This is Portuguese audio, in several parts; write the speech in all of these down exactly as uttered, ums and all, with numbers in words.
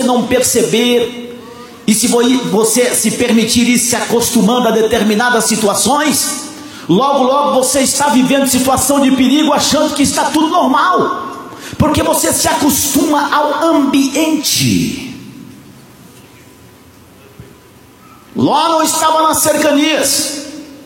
não perceber, e se você se permitir ir se acostumando a determinadas situações, logo logo você está vivendo situação de perigo, achando que está tudo normal, porque você se acostuma ao ambiente. Ló não estava nas cercanias,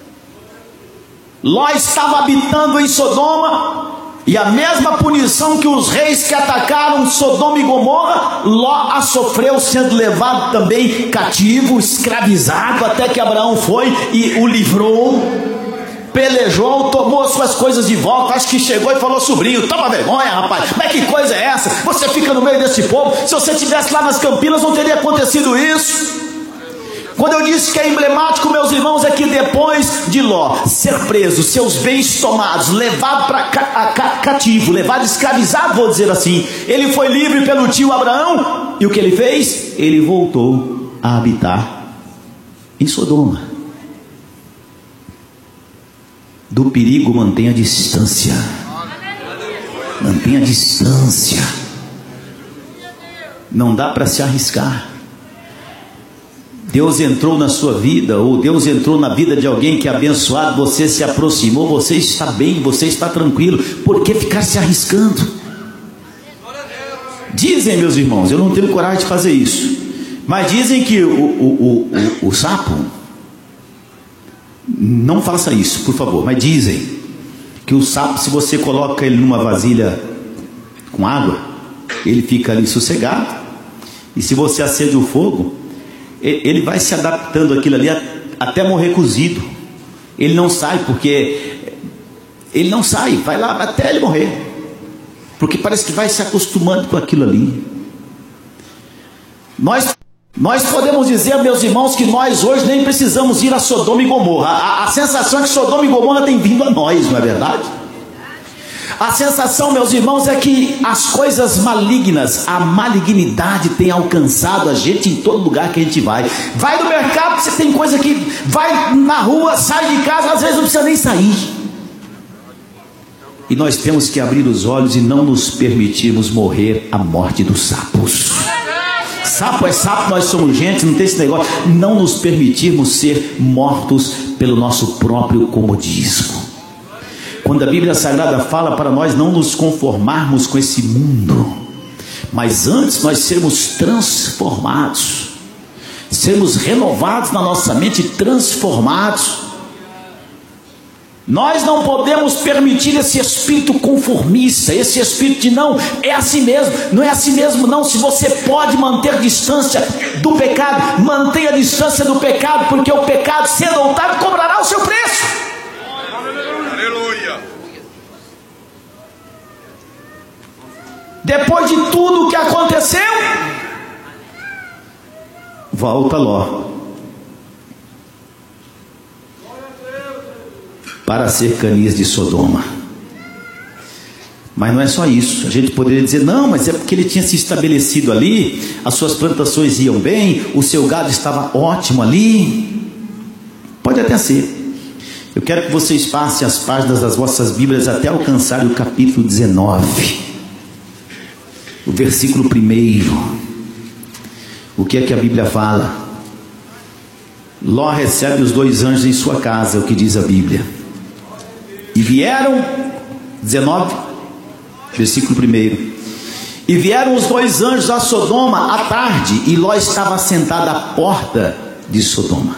Ló estava habitando em Sodoma, e a mesma punição que os reis que atacaram Sodoma e Gomorra, Ló a sofreu, sendo levado também cativo, escravizado, até que Abraão foi e o livrou, pelejou, tomou suas coisas de volta. Acho que chegou e falou: sobrinho, toma vergonha, rapaz, mas que coisa é essa? Você fica no meio desse povo, se você estivesse lá nas Campinas não teria acontecido isso. Quando eu disse que é emblemático, meus irmãos, é que depois de Ló ser preso, seus bens tomados, levado para ca ca cativo, levado escravizado, vou dizer assim, ele foi livre pelo tio Abraão, e o que ele fez? Ele voltou a habitar em Sodoma. Do perigo mantenha a distância, mantenha a distância, não dá para se arriscar. Deus entrou na sua vida, ou Deus entrou na vida de alguém que é abençoado, você se aproximou, você está bem, você está tranquilo, por que ficar se arriscando? Dizem, meus irmãos, eu não tenho coragem de fazer isso, mas dizem que o, o, o, o, o sapo, não faça isso, por favor, mas dizem que o sapo, se você coloca ele numa vasilha com água, ele fica ali sossegado, e se você acende o fogo, ele vai se adaptando àquilo ali até morrer cozido. Ele não sai, porque ele não sai, vai lá até ele morrer, porque parece que vai se acostumando com aquilo ali. Nós, nós podemos dizer, meus irmãos, que nós hoje nem precisamos ir a Sodoma e Gomorra. A, a sensação é que Sodoma e Gomorra tem vindo a nós, não é verdade? A sensação, meus irmãos, é que as coisas malignas, a malignidade tem alcançado a gente em todo lugar que a gente vai. Vai no mercado, você tem coisa que vai na rua, sai de casa, às vezes não precisa nem sair. E nós temos que abrir os olhos e não nos permitirmos morrer a morte dos sapos. Sapo é sapo, nós somos gente, não tem esse negócio. Não nos permitirmos ser mortos pelo nosso próprio comodismo. Quando a Bíblia Sagrada fala para nós não nos conformarmos com esse mundo, mas antes nós sermos transformados, sermos renovados na nossa mente, transformados. Nós não podemos permitir esse espírito conformista, esse espírito de não, é assim mesmo, não é assim mesmo não. Se você pode manter distância do pecado, mantenha a distância do pecado, porque o pecado, cedo ou tarde, cobrará o seu preço. Depois de tudo o que aconteceu, volta Ló para as cercanias de Sodoma. Mas não é só isso. A gente poderia dizer: não, mas é porque ele tinha se estabelecido ali, as suas plantações iam bem, o seu gado estava ótimo ali. Pode até ser. Eu quero que vocês passem as páginas das vossas Bíblias até alcançar o capítulo dezenove, o versículo primeiro. O que é que a Bíblia fala? Ló recebe os dois anjos em sua casa, é o que diz a Bíblia. E vieram, dezenove, versículo primeiro. E vieram os dois anjos a Sodoma à tarde, e Ló estava sentado à porta de Sodoma.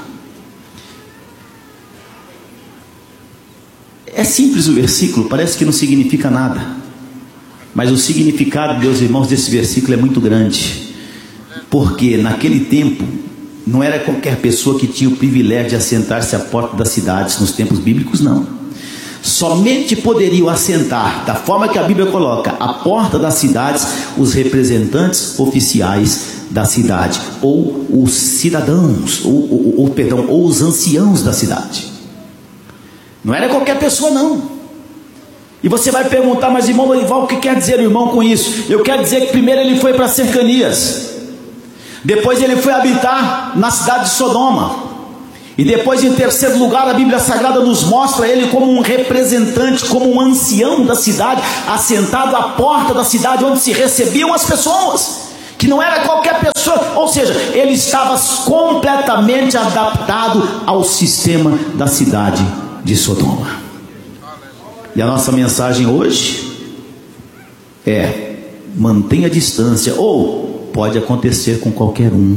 É simples o versículo, parece que não significa nada. Mas o significado, meus irmãos, desse versículo é muito grande. Porque naquele tempo, não era qualquer pessoa que tinha o privilégio de assentar-se à porta das cidades. Nos tempos bíblicos, não. Somente poderiam assentar, da forma que a Bíblia coloca, à porta das cidades, os representantes oficiais da cidade, ou os cidadãos, ou, ou, ou, perdão, ou os anciãos da cidade. Não era qualquer pessoa, não. E você vai perguntar: mas irmão Lorival, o que quer dizer o irmão com isso? Eu quero dizer que primeiro ele foi para as cercanias, depois ele foi habitar na cidade de Sodoma, e depois, em terceiro lugar, a Bíblia Sagrada nos mostra ele como um representante, como um ancião da cidade, assentado à porta da cidade, onde se recebiam as pessoas que não era qualquer pessoa, ou seja, ele estava completamente adaptado ao sistema da cidade de Sodoma. E a nossa mensagem hoje é: mantenha a distância, ou pode acontecer com qualquer um.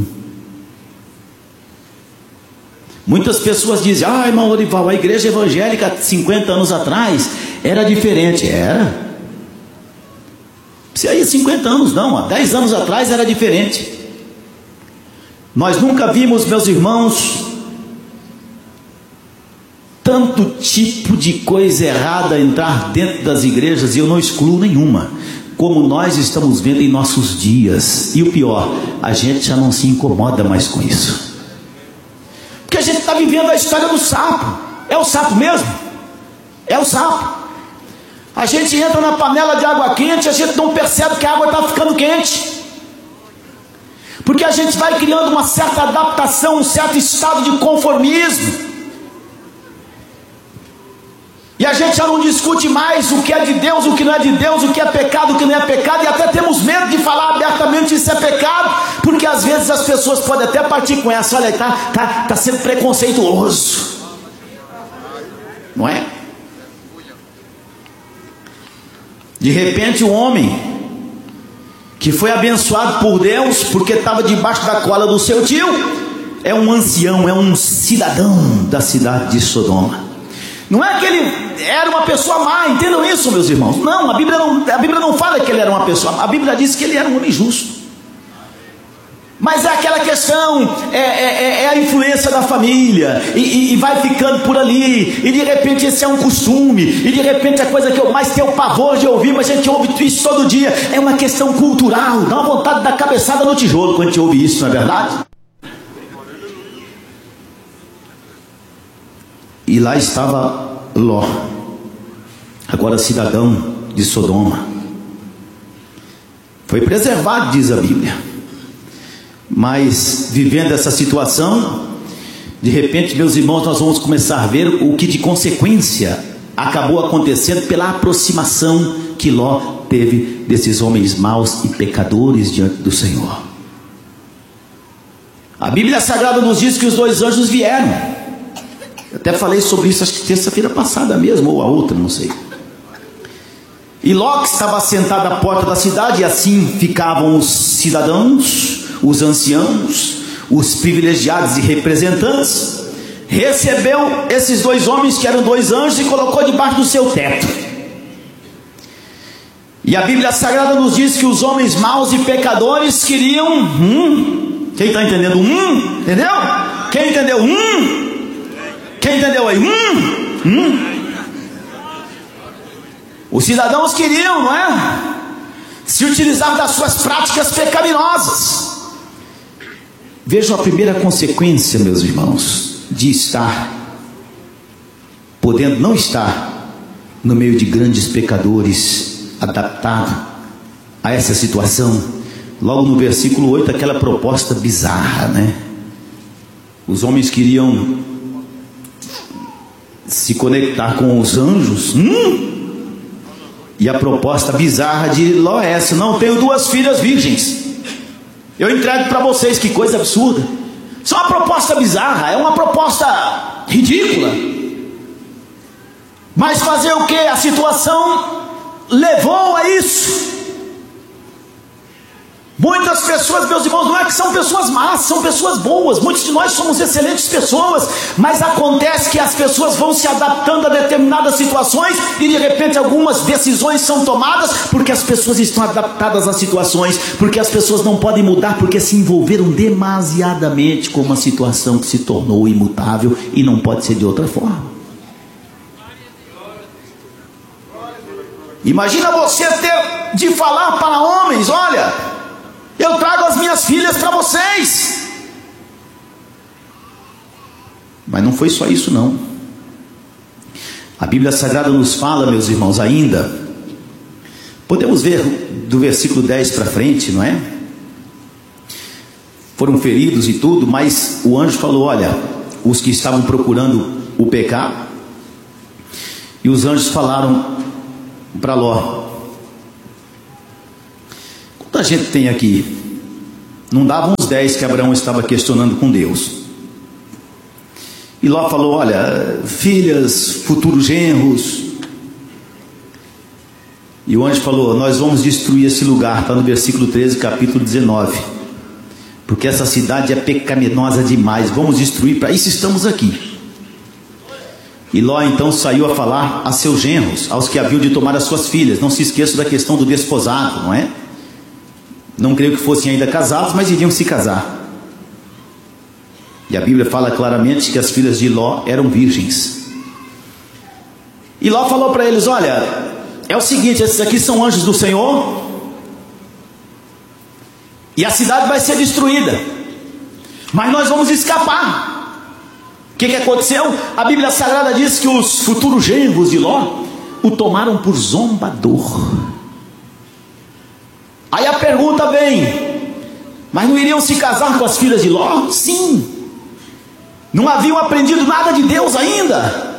Muitas pessoas dizem: ah, irmão Lorival, a igreja evangélica cinquenta anos atrás era diferente. Era. Se aí cinquenta anos não, há dez anos atrás era diferente. Nós nunca vimos, meus irmãos, tanto tipo de coisa errada entrar dentro das igrejas, e eu não excluo nenhuma, como nós estamos vendo em nossos dias. E o pior, a gente já não se incomoda mais com isso, porque a gente está vivendo a história do sapo. É o sapo mesmo? É o sapo. A gente entra na panela de água quente, a gente não percebe que a água está ficando quente, porque a gente vai criando uma certa adaptação, um certo estado de conformismo, e a gente já não discute mais o que é de Deus, o que não é de Deus, o que é pecado, o que não é pecado, e até temos medo de falar abertamente isso é pecado, porque às vezes as pessoas podem até partir com essa: olha, está tá, tá sendo preconceituoso, não é? De repente o homem que foi abençoado por Deus porque estava debaixo da cola do seu tio, é um ancião, é um cidadão da cidade de Sodoma. Não é que ele era uma pessoa má, entendam isso, meus irmãos. Não, a Bíblia não, a Bíblia não fala que ele era uma pessoa má. A Bíblia diz que ele era um homem justo. Mas é aquela questão, é, é, é a influência da família, e, e, e vai ficando por ali, e de repente esse é um costume, e de repente a coisa que eu mais tenho pavor de ouvir, mas a gente ouve isso todo dia, é uma questão cultural. Dá uma vontade de dar cabeçada no tijolo quando a gente ouve isso, não é verdade? E lá estava Ló, agora cidadão de Sodoma, foi preservado, diz a Bíblia. Mas vivendo essa situação, de repente, meus irmãos, nós vamos começar a ver o que de consequência acabou acontecendo pela aproximação que Ló teve desses homens maus e pecadores diante do Senhor. A Bíblia Sagrada nos diz que os dois anjos vieram. Eu até falei sobre isso, acho que terça-feira passada mesmo, ou a outra, não sei. E Ló, que estava sentado à porta da cidade, e assim ficavam os cidadãos, os anciãos, os privilegiados e representantes, recebeu esses dois homens que eram dois anjos e colocou debaixo do seu teto. E a Bíblia Sagrada nos diz que os homens maus e pecadores queriam, hum, quem está entendendo? Hum, entendeu? Quem entendeu? Hum, quem entendeu aí? Hum, hum. Os cidadãos queriam, não é? Se utilizar das suas práticas pecaminosas. Vejam a primeira consequência, meus irmãos, de estar, podendo não estar no meio de grandes pecadores, adaptado a essa situação. Logo no versículo oito, aquela proposta bizarra, né? Os homens queriam se conectar com os anjos, hum? E a proposta bizarra de Ló é essa: não, tenho duas filhas virgens, eu entrego para vocês. Que coisa absurda. Isso é uma proposta bizarra, é uma proposta ridícula. Mas fazer o que? A situação levou a isso. Muitas pessoas, meus irmãos, não é que são pessoas más, são pessoas boas. Muitos de nós somos excelentes pessoas, mas acontece que as pessoas vão se adaptando a determinadas situações e de repente algumas decisões são tomadas porque as pessoas estão adaptadas às situações, porque as pessoas não podem mudar, porque se envolveram demasiadamente com uma situação que se tornou imutável e não pode ser de outra forma. Imagina você ter de falar para homens: olha, eu trago as minhas filhas para vocês. Mas não foi só isso não. A Bíblia Sagrada nos fala, meus irmãos, ainda, podemos ver do versículo dez para frente, não é? Foram feridos e tudo, mas o anjo falou: olha, os que estavam procurando o pecado. E os anjos falaram para Ló: quanta gente tem aqui Não davam uns dez que Abraão estava questionando com Deus. E Ló falou: olha, filhas, futuros genros. E o anjo falou: nós vamos destruir esse lugar. Está no versículo treze, capítulo dezenove. Porque essa cidade é pecaminosa demais. Vamos destruir, para isso estamos aqui. E Ló então saiu a falar a seus genros, aos que haviam de tomar as suas filhas. Não se esqueça da questão do desposado, não é? Não creio que fossem ainda casados, mas iriam se casar. E a Bíblia fala claramente que as filhas de Ló eram virgens. E Ló falou para eles: olha, é o seguinte, esses aqui são anjos do Senhor, e a cidade vai ser destruída, mas nós vamos escapar. O que, que aconteceu? A Bíblia Sagrada diz que os futuros genros de Ló o tomaram por zombador. Aí a pergunta vem: mas não iriam se casar com as filhas de Ló? Sim. Não haviam aprendido nada de Deus ainda.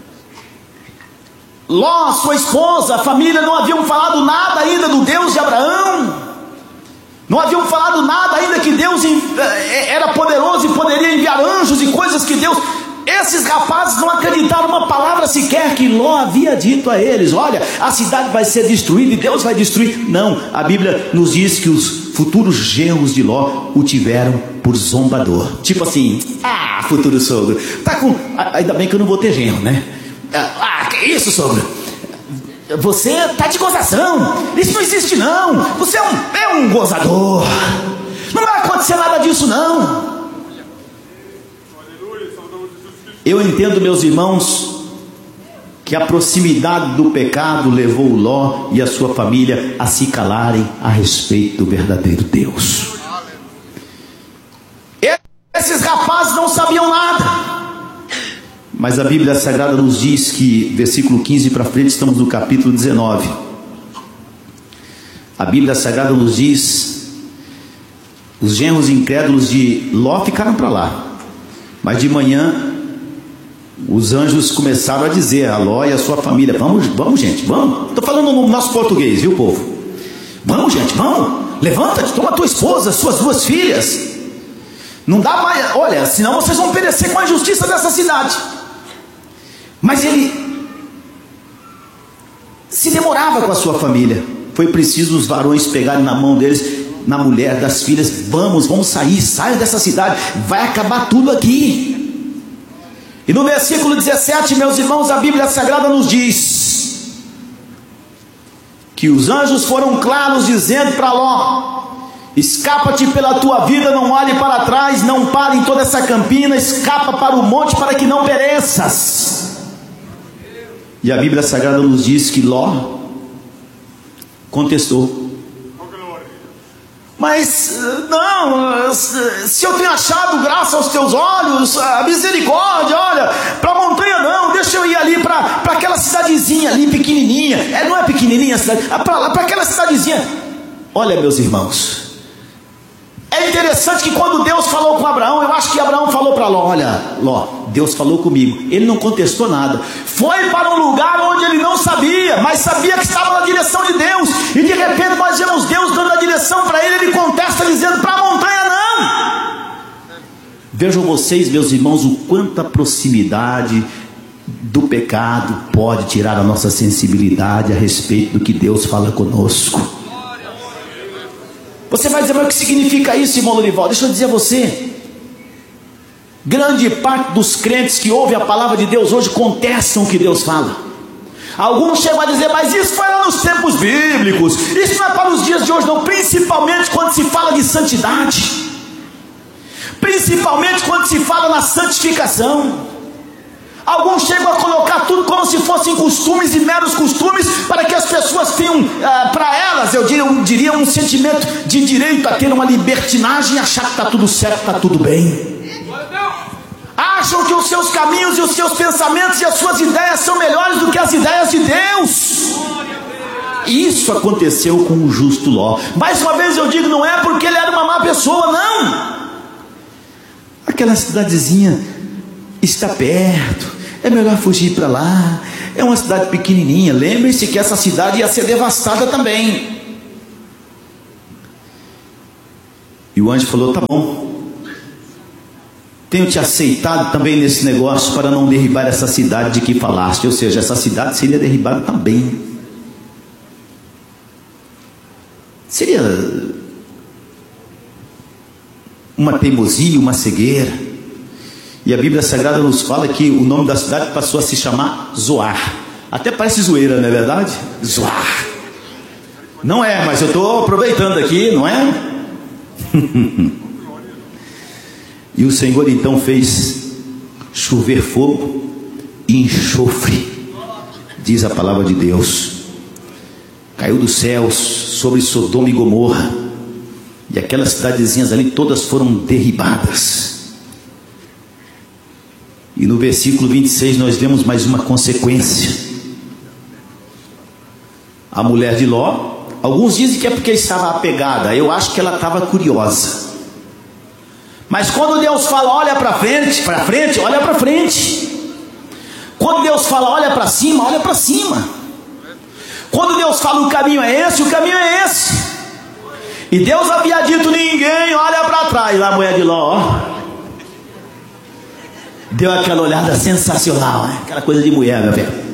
Ló, sua esposa, a família não haviam falado nada ainda do Deus de Abraão. Não haviam falado nada ainda que Deus era poderoso e poderia enviar anjos e coisas que Deus... Esses rapazes não acreditaram uma palavra sequer que Ló havia dito a eles: olha, a cidade vai ser destruída e Deus vai destruir. Não, a Bíblia nos diz que os futuros genros de Ló o tiveram por zombador. Tipo assim: ah, futuro sogro, tá com... ainda bem que eu não vou ter genro, né? Ah, que isso, sogro? Você tá de gozação. Isso não existe não. Você é um, é um gozador. Não vai acontecer nada disso não. Eu entendo, meus irmãos, que a proximidade do pecado levou Ló e a sua família a se calarem a respeito do verdadeiro Deus. Esses rapazes não sabiam nada. Mas a Bíblia Sagrada nos diz que, versículo quinze para frente, estamos no capítulo dezenove. A Bíblia Sagrada nos diz: os genros incrédulos de Ló ficaram para lá, mas de manhã os anjos começaram a dizer a Ló e a sua família: vamos, vamos gente, vamos. Estou falando no nosso português, viu, povo? Vamos, gente, vamos. Levanta-te, toma tua esposa, suas duas filhas. Não dá mais, olha, senão vocês vão perecer com a injustiça dessa cidade. Mas ele se demorava com a sua família. Foi preciso os varões pegarem na mão deles, na mulher, das filhas: vamos, vamos sair, saiam dessa cidade, vai acabar tudo aqui. E no versículo dezessete, meus irmãos, a Bíblia Sagrada nos diz que os anjos foram claros, dizendo para Ló: escapa-te pela tua vida, não olhe para trás, não pare em toda essa campina, escapa para o monte para que não pereças. E a Bíblia Sagrada nos diz que Ló contestou: mas não, se eu tenho achado graça aos teus olhos, a misericórdia, olha, para a montanha não, deixa eu ir ali para aquela cidadezinha ali pequenininha. É, não é pequenininha a cidade, é para aquela cidadezinha. Olha, meus irmãos, é interessante que quando Deus falou com Abraão, eu acho que Abraão falou para Ló: olha, Ló, Deus falou comigo. Ele não contestou nada. Foi para um lugar onde ele não sabia, mas sabia que estava na direção de Deus. E de repente nós vemos Deus dando a direção para ele. Ele contesta dizendo: para a montanha não. Vejam vocês, meus irmãos, o quanto a proximidade do pecado pode tirar a nossa sensibilidade a respeito do que Deus fala conosco. Você vai dizer: mas o que significa isso, irmão Lorival? Deixa eu dizer a você: grande parte dos crentes que ouvem a palavra de Deus hoje contestam o que Deus fala. Alguns chegam a dizer: mas isso foi lá nos tempos bíblicos, isso não é para os dias de hoje não. Principalmente quando se fala de santidade, principalmente quando se fala na santificação. Alguns chegam a colocar tudo como se fossem costumes e meros costumes, para que as pessoas tenham, ah, para elas, eu diria, eu diria, um sentimento de direito a ter uma libertinagem e achar que está tudo certo, está tudo bem. Acham que os seus caminhos e os seus pensamentos e as suas ideias são melhores do que as ideias de Deus. Isso aconteceu com o justo Ló. Mais uma vez eu digo, não é porque ele era uma má pessoa, não. Aquela cidadezinha está perto, é melhor fugir para lá. É uma cidade pequenininha. Lembre-se que essa cidade ia ser devastada também. E o o anjo falou: tá bom, tenho te aceitado também nesse negócio para não derribar essa cidade de que falaste. Ou seja, essa cidade seria derribada também. Seria uma teimosia, uma cegueira. E a Bíblia Sagrada nos fala que o nome da cidade passou a se chamar Zoar. Até parece zoeira, não é verdade? Zoar. Não é, mas eu estou aproveitando aqui, não é? E o Senhor então fez chover fogo e enxofre, diz a palavra de Deus. Caiu dos céus sobre Sodoma e Gomorra, e aquelas cidadezinhas ali todas foram derribadas. E no versículo vinte e seis nós vemos mais uma consequência. A mulher de Ló, alguns dizem que é porque estava apegada, eu acho que ela estava curiosa. Mas quando Deus fala olha para frente, para frente, olha para frente. Quando Deus fala olha para cima, olha para cima. Quando Deus fala o caminho é esse, o caminho é esse. E Deus havia dito: ninguém olha para trás. Lá a mulher de Ló, ó, deu aquela olhada sensacional, né? Aquela coisa de mulher, meu velho.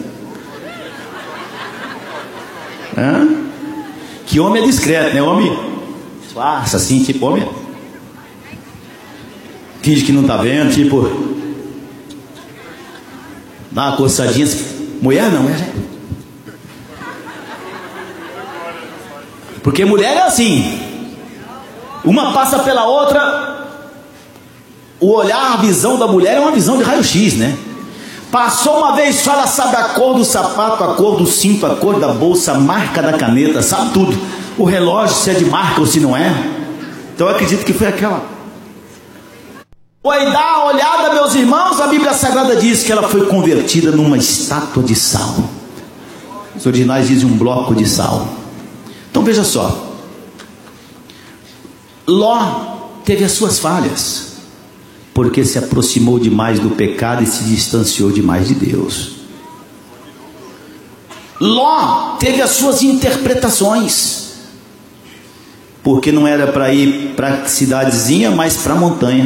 Hã? Que homem é discreto, né? Homem passa assim, tipo homem finge que não está vendo, tipo dá uma coçadinha assim. Mulher não, é. Porque mulher é assim, uma passa pela outra. O olhar, a visão da mulher é uma visão de raio-x, né? Passou uma vez, fala, sabe a cor do sapato, a cor do cinto, a cor da bolsa, a marca da caneta, sabe tudo. O relógio, se é de marca ou se não é. Então eu acredito que foi aquela. Foi dar a olhada, meus irmãos, a Bíblia Sagrada diz que ela foi convertida numa estátua de sal. Os originais dizem um bloco de sal. Então veja só, Ló teve as suas falhas, porque se aproximou demais do pecado e se distanciou demais de Deus. Ló teve as suas interpretações, porque não era para ir para a cidadezinha, mas para a montanha.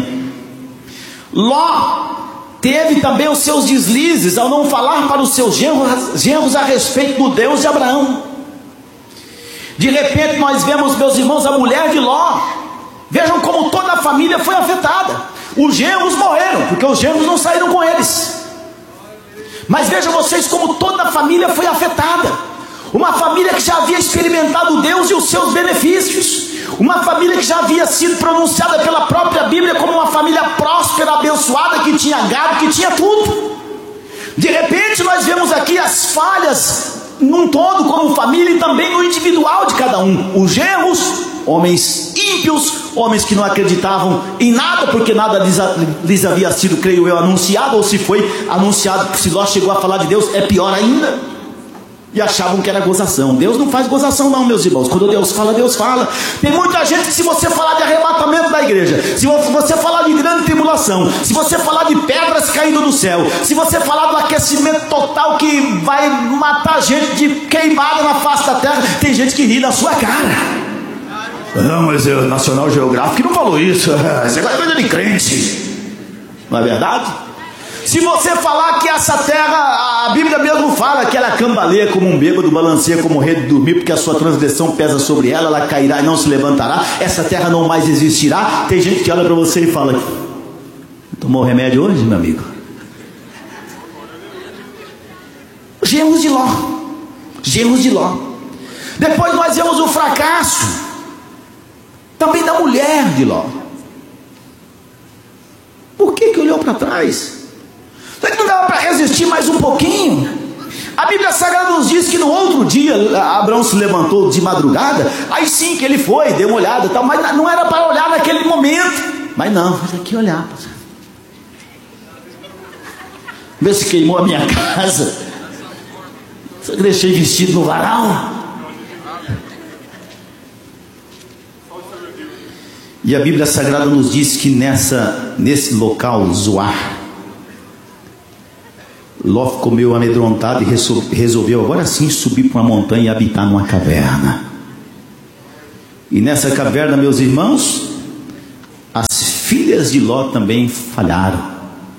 Ló teve também os seus deslizes ao não falar para os seus genros, genros a respeito do Deus de Abraão. De repente nós vemos, meus irmãos, a mulher de Ló. Vejam como toda a família foi afetada. Os genros morreram, porque os genros não saíram com eles. Mas vejam vocês como toda a família foi afetada. Uma família que já havia experimentado Deus e os seus benefícios. Uma família que já havia sido pronunciada pela própria Bíblia como uma família próspera, abençoada, que tinha gado, que tinha tudo. De repente nós vemos aqui as falhas num todo como família e também no individual de cada um. Os genros, homens ímpios, homens que não acreditavam em nada, porque nada lhes, lhes havia sido, creio eu, anunciado, ou se foi anunciado, se Ló chegou a falar de Deus, é pior ainda. E achavam que era gozação. Deus não faz gozação não, meus irmãos. Quando Deus fala, Deus fala. Tem muita gente que, se você falar de arrebatamento da igreja, se você falar de grande tribulação, se você falar de pedras caindo do céu, se você falar do aquecimento total que vai matar gente de queimada na face da terra, tem gente que ri na sua cara. Não, mas o National Geographic não falou isso. Isso é coisa de crente. Não é verdade? Se você falar que essa terra, a Bíblia mesmo fala que ela cambaleia como um bêbado, balanceia como rede de dormir, porque a sua transgressão pesa sobre ela, ela cairá e não se levantará, essa terra não mais existirá. Tem gente que olha para você e fala: tomou remédio hoje, meu amigo? Genros de Ló. Genros de Ló. Depois nós vemos o fracasso também da mulher de Ló. Por que que olhou para trás? Será que não dava para resistir mais um pouquinho? A Bíblia Sagrada nos diz que no outro dia Abraão se levantou de madrugada. Aí sim que ele foi, deu uma olhada, tal, mas não era para olhar naquele momento. Mas não, faz aqui olhar. Vê se queimou a minha casa. Só que deixei vestido no varal. E a Bíblia Sagrada nos diz que nessa, nesse local, Zoar, Ló ficou meio amedrontado e resolveu agora sim subir para uma montanha e habitar numa caverna. E nessa caverna, meus irmãos, as filhas de Ló também falharam,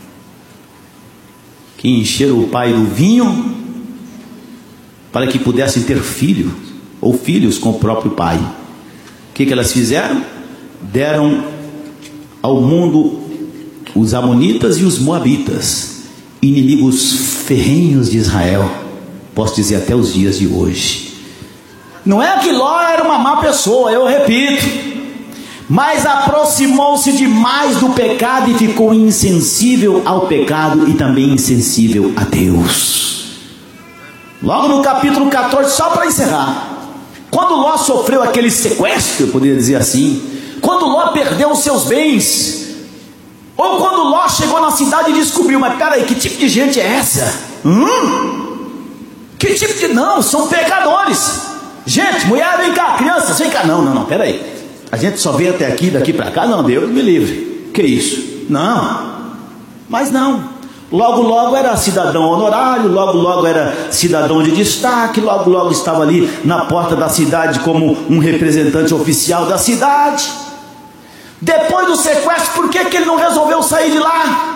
que encheram o pai do vinho para que pudessem ter filho ou filhos com o próprio pai. O que, que elas fizeram? Deram ao mundo os amonitas e os moabitas, inimigos ferrenhos de Israel, posso dizer até os dias de hoje. Não é que Ló era uma má pessoa, eu repito, mas aproximou-se demais do pecado e ficou insensível ao pecado e também insensível a Deus. Logo no capítulo quatorze, só para encerrar, quando Ló sofreu aquele sequestro, eu poderia dizer assim, quando Ló perdeu os seus bens, ou quando Ló chegou na cidade e descobriu, mas peraí, que tipo de gente é essa? Hum? Que tipo de... Não, são pecadores. Gente, mulher, vem cá, crianças, vem cá. Não, não, não, peraí. A gente só vem até aqui, daqui para cá. Não, Deus me livre. Que isso? Não. Mas não. Logo, logo era cidadão honorário, logo, logo era cidadão de destaque, logo, logo estava ali na porta da cidade como um representante oficial da cidade. Depois do sequestro, por que, que ele não resolveu sair de lá?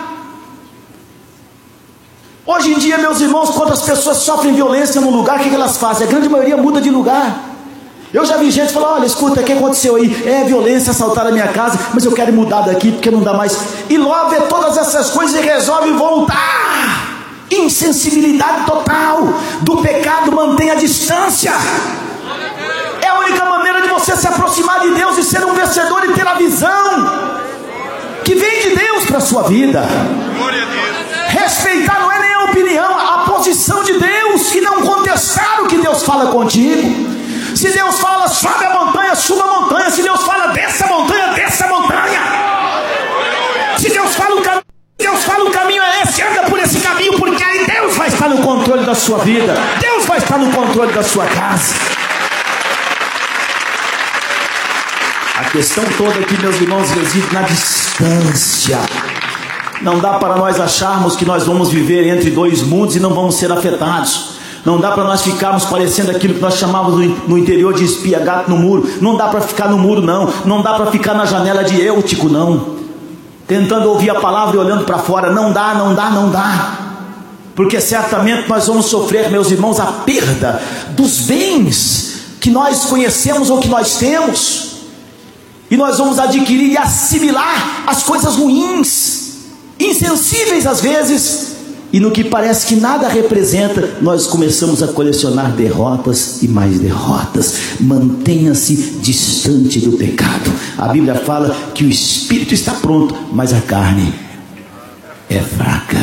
Hoje em dia, meus irmãos, quando as pessoas sofrem violência num lugar, o que, que elas fazem? A grande maioria muda de lugar. Eu já vi gente falar, olha, escuta, o que aconteceu aí? É violência, assaltaram a minha casa, mas eu quero mudar daqui porque não dá mais. E Ló vê todas essas coisas e resolve voltar. Insensibilidade total do pecado, mantém a distância. É a única maneira de você se aproximar de Deus e ser um vencedor e ter a visão que vem de Deus para a sua vida. Respeitar não é nem a opinião, a posição de Deus, e não contestar o que Deus fala contigo. Se Deus fala, sobe a montanha, suba a montanha. Se Deus fala, desce a montanha, desce a montanha. Se Deus fala, o caminho, Deus fala, o caminho é esse, anda por esse caminho, porque aí Deus vai estar no controle da sua vida. Deus vai estar no controle da sua casa. A questão toda aqui, meus irmãos, reside na distância. Não dá para nós acharmos que nós vamos viver entre dois mundos e não vamos ser afetados. Não dá para nós ficarmos parecendo aquilo que nós chamávamos no interior de espia gato no muro. Não dá para ficar no muro, não. Não dá para ficar na janela de Eutico, não. Tentando ouvir a palavra e olhando para fora. Não dá, não dá, não dá. Porque certamente nós vamos sofrer, meus irmãos, a perda dos bens que nós conhecemos ou que nós temos. E nós vamos adquirir e assimilar as coisas ruins, insensíveis às vezes. E no que parece que nada representa, nós começamos a colecionar derrotas e mais derrotas. Mantenha-se distante do pecado. A Bíblia fala que o espírito está pronto, mas a carne é fraca.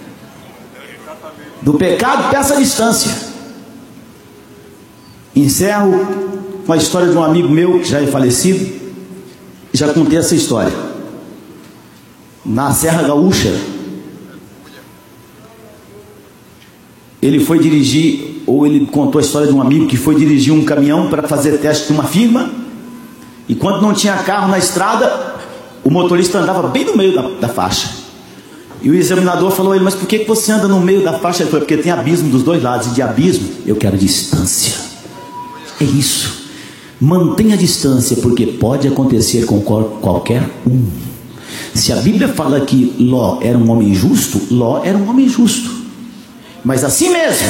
Do pecado, peça distância. Encerro com a história de um amigo meu que já é falecido. Já contei essa história. Na Serra Gaúcha, ele foi dirigir, ou ele contou a história de um amigo que foi dirigir um caminhão para fazer teste de uma firma, e quando não tinha carro na estrada, o motorista andava bem no meio da, da faixa, e o examinador falou a ele, mas por que você anda no meio da faixa? Ele falou, porque tem abismo dos dois lados, e de abismo eu quero distância. É isso, mantenha a distância, porque pode acontecer com qual, qualquer um. Se a Bíblia fala que Ló era um homem justo, Ló era um homem justo. Mas assim mesmo,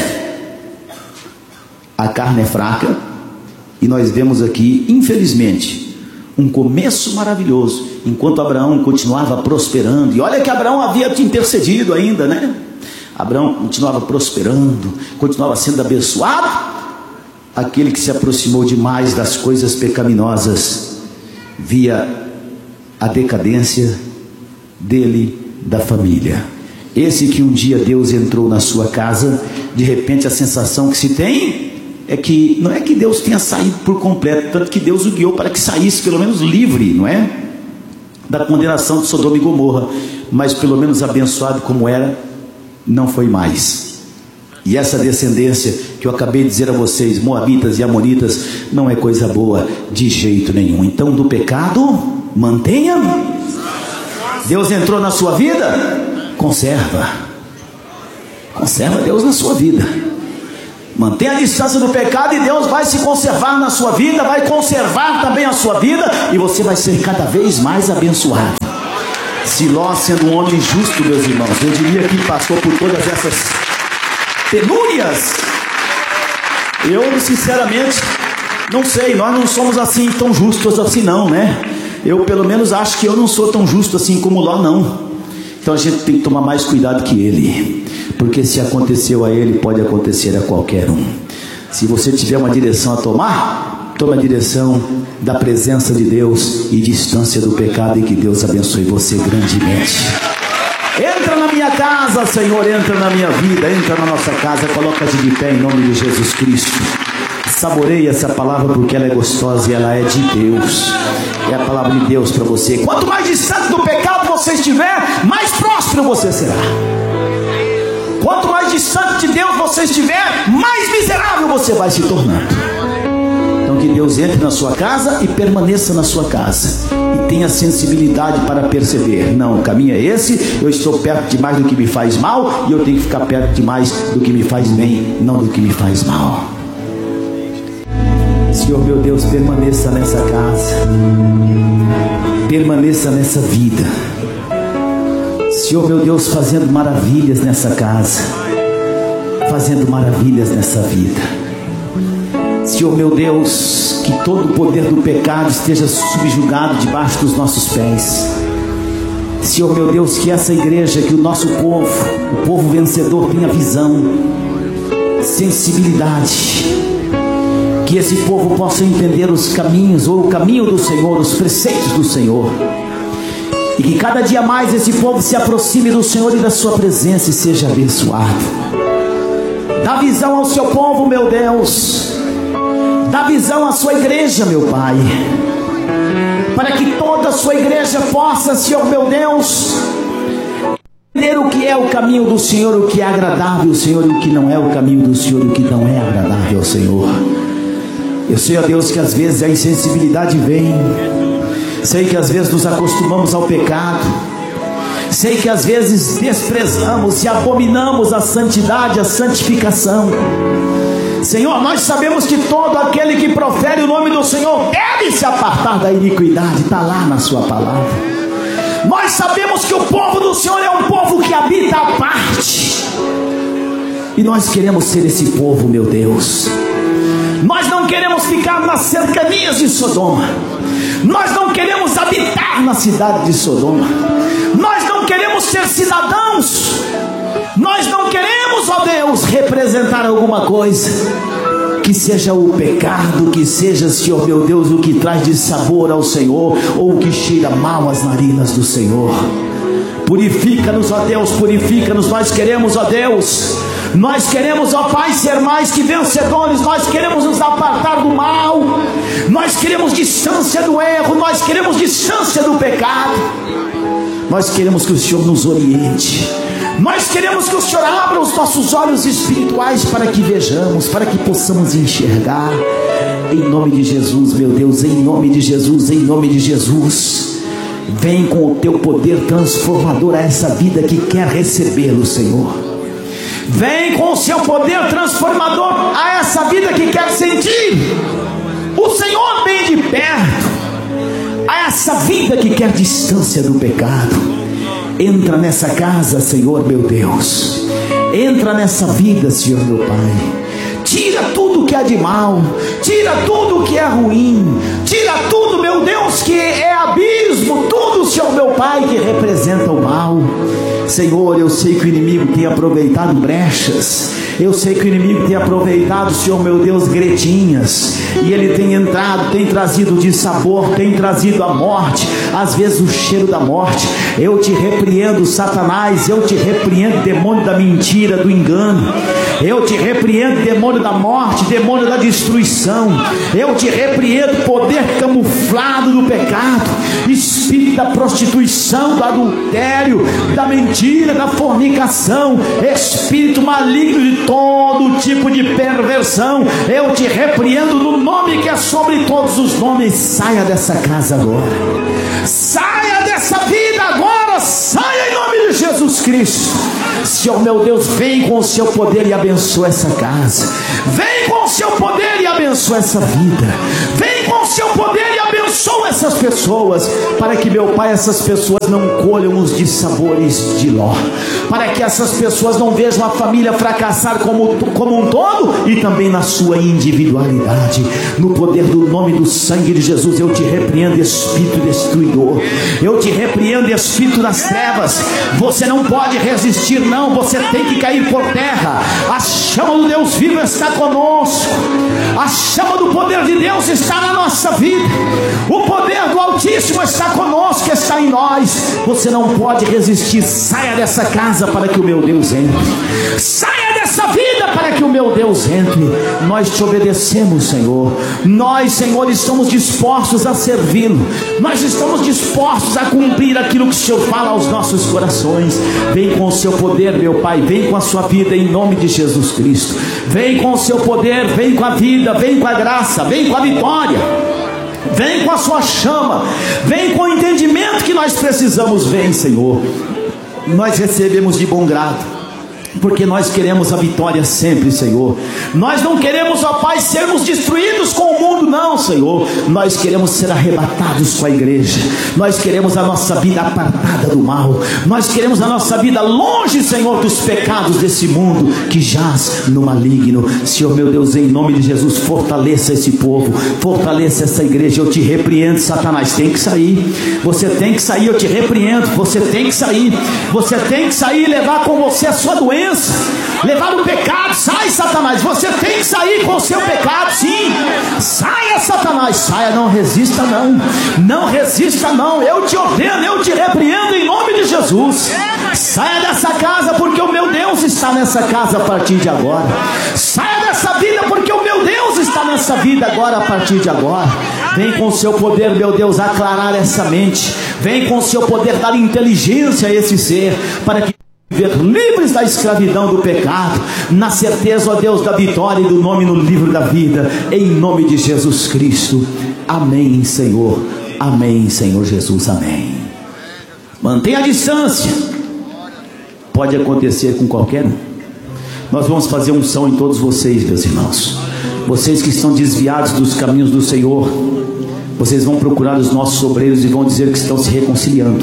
a carne é fraca, e nós vemos aqui, infelizmente, um começo maravilhoso, enquanto Abraão continuava prosperando, e olha que Abraão havia te intercedido ainda, né? Abraão continuava prosperando, continuava sendo abençoado. Aquele que se aproximou demais das coisas pecaminosas, via a decadência dele, da família. Esse que um dia Deus entrou na sua casa, de repente a sensação que se tem é que não é que Deus tenha saído por completo, tanto que Deus o guiou para que saísse pelo menos livre, não é? Da condenação de Sodoma e Gomorra, mas pelo menos abençoado como era, não foi mais. E essa descendência que eu acabei de dizer a vocês, moabitas e amonitas, não é coisa boa de jeito nenhum. Então, do pecado, mantenha. Deus entrou na sua vida, conserva. Conserva Deus na sua vida. Mantenha a distância do pecado e Deus vai se conservar na sua vida, vai conservar também a sua vida, e você vai ser cada vez mais abençoado. Siló, sendo um homem justo, meus irmãos, eu diria que passou por todas essas penúrias. Eu, sinceramente, não sei, nós não somos assim tão justos assim não, né? Eu pelo menos acho que eu não sou tão justo assim como Ló, não. Então a gente tem que tomar mais cuidado que ele, porque se aconteceu a ele, pode acontecer a qualquer um. Se você tiver uma direção a tomar, tome a direção da presença de Deus e distância do pecado, e que Deus abençoe você grandemente. Entra na minha casa, Senhor, entra na minha vida, entra na nossa casa, coloca-te de pé em nome de Jesus Cristo. Saboreie essa palavra, porque ela é gostosa e ela é de Deus. É a palavra de Deus para você. Quanto mais distante do pecado você estiver, mais próspero você será. Quanto mais distante de Deus você estiver, mais miserável você vai se tornando. Então que Deus entre na sua casa e permaneça na sua casa, e tenha sensibilidade para perceber: não, o caminho é esse, eu estou perto demais do que me faz mal, e eu tenho que ficar perto demais do que me faz bem, não do que me faz mal. Senhor meu Deus, permaneça nessa casa, permaneça nessa vida, Senhor meu Deus, fazendo maravilhas nessa casa, fazendo maravilhas nessa vida. Senhor meu Deus, que todo o poder do pecado esteja subjugado debaixo dos nossos pés. Senhor meu Deus, que essa igreja, que o nosso povo, o povo vencedor, tenha visão, sensibilidade, que esse povo possa entender os caminhos, ou o caminho do Senhor, os preceitos do Senhor, e que cada dia mais esse povo se aproxime do Senhor e da sua presença e seja abençoado. Dá visão ao seu povo, meu Deus, dá visão à sua igreja, meu Pai, para que toda a sua igreja possa, Senhor meu Deus, entender o que é o caminho do Senhor, o que é agradável ao Senhor, e o que não é o caminho do Senhor, o que não é agradável ao Senhor. Eu sei, ó Deus, que às vezes a insensibilidade vem, sei que às vezes nos acostumamos ao pecado, sei que às vezes desprezamos e abominamos a santidade, a santificação. Senhor, nós sabemos que todo aquele que profere o nome do Senhor deve se apartar da iniquidade, está lá na sua palavra. Nós sabemos que o povo do Senhor é um povo que habita à parte, e nós queremos ser esse povo, meu Deus. Nós não queremos ficar nas cercanias de Sodoma, nós não queremos habitar na cidade de Sodoma, nós não queremos ser cidadãos, nós não queremos, ó Deus, representar alguma coisa que seja o pecado, que seja, Senhor meu Deus, o que traz de sabor ao Senhor, ou o que cheira mal às narinas do Senhor. Purifica-nos, ó Deus, purifica-nos. Nós queremos, ó Deus, nós queremos, ó Pai, ser mais que vencedores. Nós queremos nos apartar do mal, nós queremos distância do erro, nós queremos distância do pecado. Nós queremos que o Senhor nos oriente, nós queremos que o Senhor abra os nossos olhos espirituais para que vejamos, para que possamos enxergar. Em nome de Jesus, meu Deus, em nome de Jesus, em nome de Jesus. Vem com o teu poder transformador a essa vida que quer recebê-lo, Senhor. Vem com o seu poder transformador a essa vida que quer sentir o Senhor bem de perto, a essa vida que quer distância do pecado. Entra nessa casa, Senhor meu Deus, entra nessa vida, Senhor meu Pai. Tira tudo que é de mal, tira tudo que é ruim, tira tudo, meu Deus, que é abismo, tudo, Senhor meu Pai, que representa o mal. Senhor, eu sei que o inimigo tem aproveitado brechas, eu sei que o inimigo tem aproveitado, Senhor meu Deus, gretinhas, e ele tem entrado, tem trazido dissabor, tem trazido a morte, às vezes o cheiro da morte. Eu te repreendo, Satanás, eu te repreendo, demônio da mentira, do engano, eu te repreendo, demônio da morte, demônio da destruição, eu te repreendo, poder camuflado do pecado, espírito da prostituição, do adultério, da mentira, da fornicação, espírito maligno de todo tipo de perversão. Eu te repreendo no nome que é sobre todos os nomes. Saia dessa casa agora, saia dessa vida agora, saia em nome de Jesus Cristo, Senhor meu Deus, vem com o seu poder e abençoa essa casa. Vem com o seu poder e abençoa essa vida. Vem com o seu poder e abençoa essas pessoas, para que, meu Pai, essas pessoas não colham os dissabores de Ló, para que essas pessoas não vejam a família fracassar como, como um todo, e também na sua individualidade. No poder do nome do sangue de Jesus, eu te repreendo, espírito destruidor. Eu te repreendo, espírito das trevas. Você não pode resistir, não. Você tem que cair por terra. A chama do Deus vivo está conosco. A chama do poder de Deus está na nossa vida. O poder do Altíssimo está conosco, está em nós. Você não pode resistir. Saia dessa casa para que o meu Deus entre. Saia dessa vida para que o meu Deus entre. Nós te obedecemos, Senhor. Nós, Senhor, estamos dispostos a servi-lo. Nós estamos dispostos a cumprir aquilo que o Senhor fala aos nossos corações. Vem com o seu poder, meu Pai. Vem com a sua vida em nome de Jesus Cristo. Vem com o seu poder, vem com a vida, vem com a graça, vem com a vitória. Vem com a sua chama. Vem com o entendimento que nós precisamos. Vem, Senhor. Nós recebemos de bom grado, porque nós queremos a vitória sempre, Senhor. Nós não queremos, ó Pai, sermos destruídos com o mundo, não, Senhor. Nós queremos ser arrebatados com a igreja. Nós queremos a nossa vida apartada do mal. Nós queremos a nossa vida longe, Senhor, dos pecados desse mundo que jaz no maligno. Senhor, meu Deus, em nome de Jesus, fortaleça esse povo, fortaleça essa igreja. Eu te repreendo, Satanás, tem que sair. Você tem que sair, eu te repreendo. Você tem que sair. Você tem que sair e levar com você a sua doença, levar o pecado. Sai, Satanás, você tem que sair com o seu pecado, sim. Saia, Satanás, saia, não resista não, não resista não. Eu te ordeno, eu te repreendo em nome de Jesus. Saia dessa casa, porque o meu Deus está nessa casa a partir de agora. Saia dessa vida, porque o meu Deus está nessa vida agora, a partir de agora. Vem com o seu poder, meu Deus, aclarar essa mente. Vem com o seu poder dar inteligência a esse ser, para que viver livres da escravidão do pecado, na certeza, ó Deus, da vitória e do nome no livro da vida, em nome de Jesus Cristo. Amém, Senhor. Amém, Senhor Jesus. Amém. Mantenha a distância. Pode acontecer com qualquer um. Nós vamos fazer unção em todos vocês, meus irmãos. Vocês que estão desviados dos caminhos do Senhor, vocês vão procurar os nossos obreiros e vão dizer que estão se reconciliando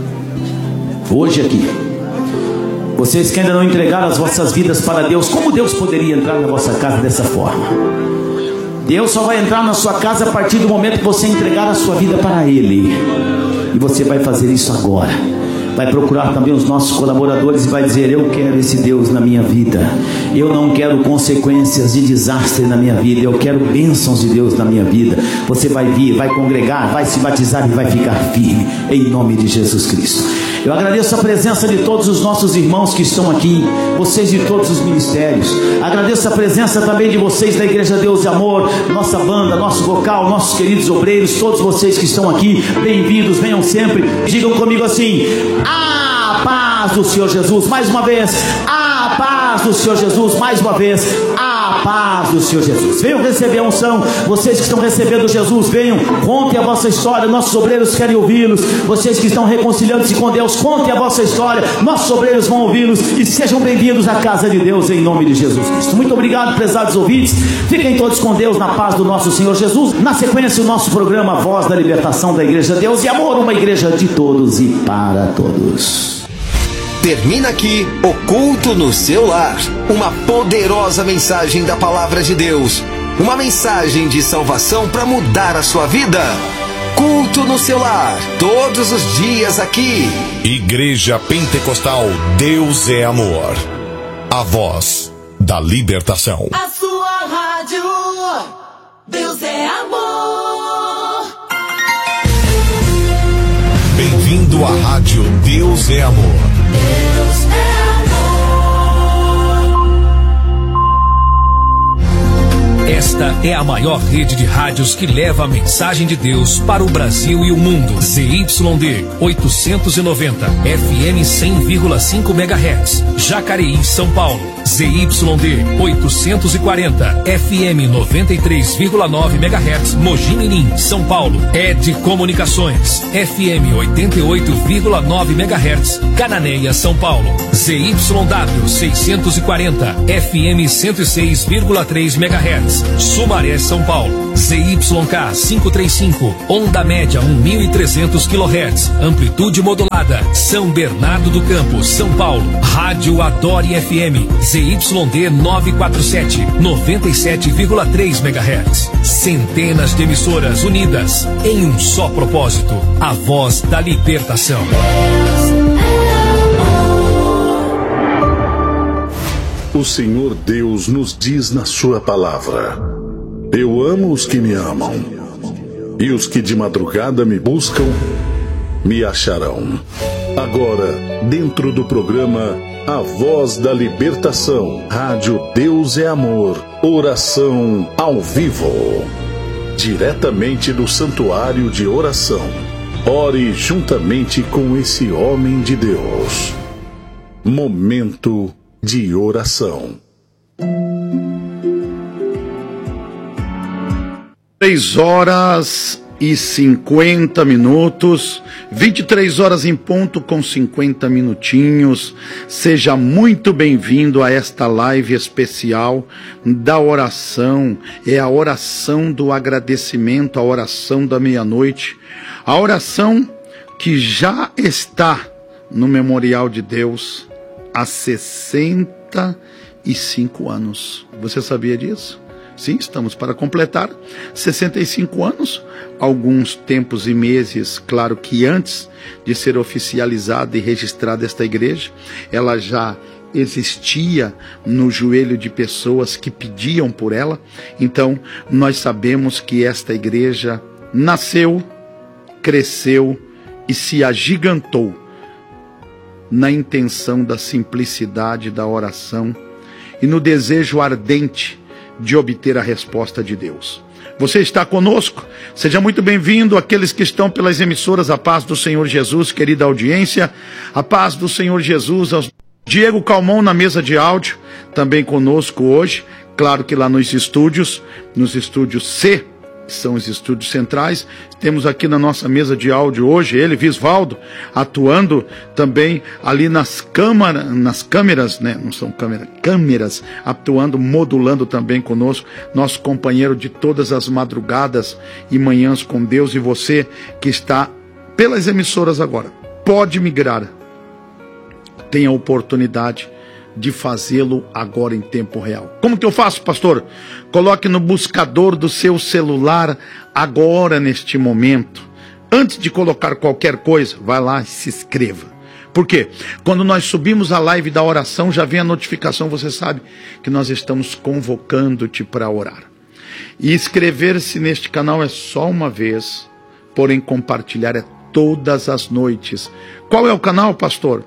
hoje aqui. Vocês que ainda não entregaram as vossas vidas para Deus, como Deus poderia entrar na vossa casa dessa forma? Deus só vai entrar na sua casa a partir do momento que você entregar a sua vida para Ele. E você vai fazer isso agora. Vai procurar também os nossos colaboradores e vai dizer: eu quero esse Deus na minha vida. Eu não quero consequências de desastre na minha vida. Eu quero bênçãos de Deus na minha vida. Você vai vir, vai congregar, vai se batizar e vai ficar firme, em nome de Jesus Cristo. Eu agradeço a presença de todos os nossos irmãos que estão aqui, vocês de todos os ministérios. Agradeço a presença também de vocês da Igreja Deus e Amor, nossa banda, nosso vocal, nossos queridos obreiros, todos vocês que estão aqui, bem-vindos, venham sempre. Digam comigo assim: a paz do Senhor Jesus. Mais uma vez, a paz do Senhor Jesus. Mais uma vez, a paz do Senhor Jesus. Venham receber a unção. Vocês que estão recebendo Jesus, venham, contem a vossa história. Nossos obreiros querem ouvi-los. Vocês que estão reconciliando-se com Deus, contem a vossa história. Nossos obreiros vão ouvi-los. E sejam bem-vindos à casa de Deus, em nome de Jesus Cristo. Muito obrigado, prezados ouvintes. Fiquem todos com Deus, na paz do nosso Senhor Jesus. Na sequência, o nosso programa Voz da Libertação da Igreja Deus e Amor, uma igreja de todos e para todos. Termina aqui o Culto no Seu Lar, uma poderosa mensagem da Palavra de Deus, uma mensagem de salvação para mudar a sua vida. Culto no Seu Lar, todos os dias aqui. Igreja Pentecostal Deus é Amor, a voz da libertação. A sua rádio, Deus é Amor. Bem-vindo à rádio Deus é Amor. Deus é amor. Esta é a maior rede de rádios que leva a mensagem de Deus para o Brasil e o mundo. Z Y D oitocentos e noventa, F M cem vírgula cinco megahertz, Jacareí, São Paulo. Z Y D oitocentos e quarenta, F M noventa e três vírgula nove megahertz, Mogi Mirim, São Paulo. Ed Comunicações, F M oitenta e oito vírgula nove megahertz, Cananéia, São Paulo. Z Y W seiscentos e quarenta, F M cento e seis vírgula três megahertz, Sumaré, São Paulo. Z Y K quinhentos e trinta e cinco, onda média mil e trezentos quilohertz, amplitude modulada, São Bernardo do Campo, São Paulo. Rádio Adore F M, Z Y D novecentos e quarenta e sete, noventa e sete vírgula três megahertz. Centenas de emissoras unidas em um só propósito, a voz da libertação. O Senhor Deus nos diz na sua palavra: eu amo os que me amam, e os que de madrugada me buscam, me acharão. Agora, dentro do programa A Voz da Libertação, Rádio Deus é Amor, oração ao vivo, diretamente do Santuário de Oração. Ore juntamente com esse homem de Deus. Momento de oração. Três horas e cinquenta minutos, vinte e três horas em ponto com cinquenta minutinhos. Seja muito bem-vindo a esta live especial da oração. É a oração do agradecimento, a oração da meia-noite, a oração que já está no Memorial de Deus há sessenta e cinco anos. Você sabia disso? Sim, estamos para completar sessenta e cinco anos, alguns tempos e meses, claro que antes de ser oficializada e registrada esta igreja, ela já existia no joelho de pessoas que pediam por ela. Então, nós sabemos que esta igreja nasceu, cresceu e se agigantou na intenção da simplicidade da oração e no desejo ardente de obter a resposta de Deus. Você está conosco? Seja muito bem-vindo. Aqueles que estão pelas emissoras, a paz do Senhor Jesus, querida audiência, a paz do Senhor Jesus. Aos... Diego Calmon na mesa de áudio, também conosco hoje, claro que lá nos estúdios, nos estúdios C, que são os estúdios centrais. Temos aqui na nossa mesa de áudio hoje ele, Visvaldo, atuando também ali nas câmeras, nas câmeras, né? Não são câmeras, câmeras, atuando, modulando também conosco, nosso companheiro de todas as madrugadas e manhãs com Deus. E você que está pelas emissoras agora, pode migrar, tem a oportunidade de fazê-lo agora em tempo real. Como que eu faço, pastor? Coloque no buscador do seu celular agora, neste momento. Antes de colocar qualquer coisa, vai lá e se inscreva. Por quê? Quando nós subimos a live da oração, já vem a notificação, você sabe que nós estamos convocando-te para orar. E inscrever-se neste canal é só uma vez, porém compartilhar é todas as noites. Qual é o canal, pastor?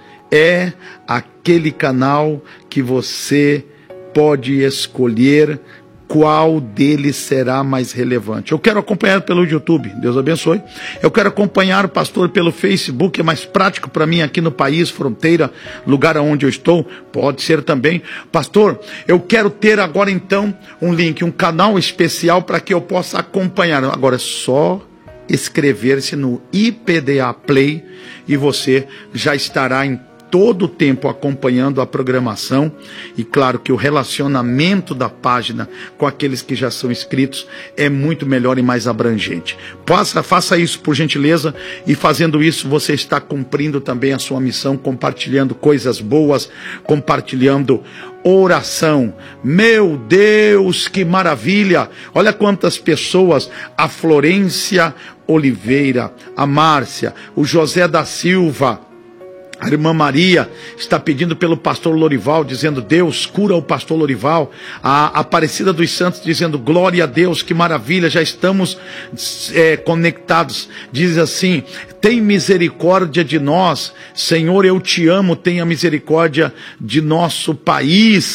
É aquele canal que você pode escolher qual deles será mais relevante. Eu quero acompanhar pelo YouTube, Deus abençoe. Eu quero acompanhar o pastor pelo Facebook, é mais prático para mim aqui no país, fronteira, lugar onde eu estou. Pode ser também. Pastor, eu quero ter agora então um link, um canal especial para que eu possa acompanhar. Agora é só inscrever-se no I P D A Play e você já estará em todo o tempo acompanhando a programação. E claro que o relacionamento da página com aqueles que já são inscritos é muito melhor e mais abrangente. Faça, faça isso por gentileza, e fazendo isso você está cumprindo também a sua missão, compartilhando coisas boas, compartilhando oração. Meu Deus, que maravilha! Olha quantas pessoas, a Florência Oliveira, a Márcia, o José da Silva, a irmã Maria está pedindo pelo pastor Lorival, dizendo: Deus, cura o pastor Lorival. A Aparecida dos Santos dizendo: glória a Deus, que maravilha, já estamos é, conectados. Diz assim: tem misericórdia de nós, Senhor, eu te amo, tenha misericórdia de nosso país.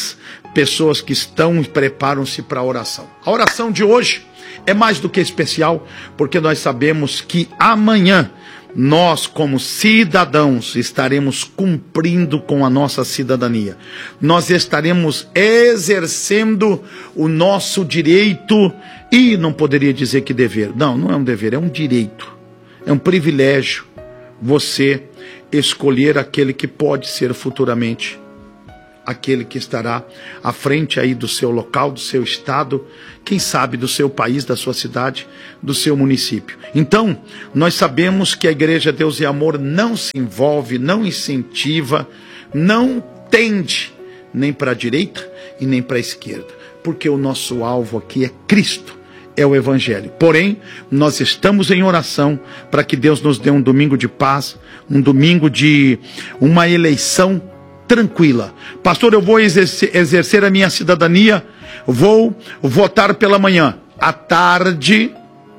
pessoas que estão e preparam-se para a oração. A oração de hoje é mais do que especial, porque nós sabemos que amanhã nós, como cidadãos, estaremos cumprindo com a nossa cidadania. Nós estaremos exercendo o nosso direito, e não poderia dizer que dever. Não, não é um dever, é um direito. É um privilégio você escolher aquele que pode ser futuramente aquele que estará à frente aí do seu local, do seu estado, quem sabe do seu país, da sua cidade, do seu município. Então, nós sabemos que a Igreja Deus e Amor não se envolve, não incentiva, não tende nem para a direita e nem para a esquerda, porque o nosso alvo aqui é Cristo, é o Evangelho. Porém, nós estamos em oração para que Deus nos dê um domingo de paz, um domingo de uma eleição tranquila. Pastor, eu vou exercer, exercer a minha cidadania, vou votar pela manhã. À tarde,